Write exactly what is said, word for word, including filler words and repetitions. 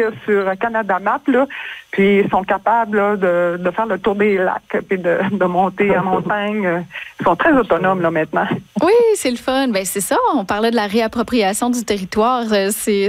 s'inscrire sur Canada Map, là, puis ils sont capables là, de, de faire le tour des lacs, puis de, de monter en montagne. Ils sont très autonomes là maintenant. Oui, c'est le fun. Ben c'est ça, on parlait de la réappropriation du territoire. C'est